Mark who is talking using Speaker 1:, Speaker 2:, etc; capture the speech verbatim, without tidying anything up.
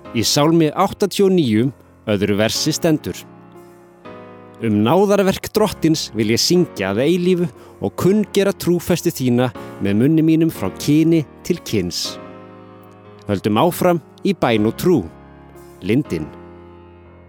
Speaker 1: Í Sálmi áttatíu og níu, öðru versi stendur: Um náðarverk drottins vil ég syngja að eilífu og kunngera trúfestu þína með munni mínum frá kyni til kyns. Höldum áfram í bæn og trú. Lindin.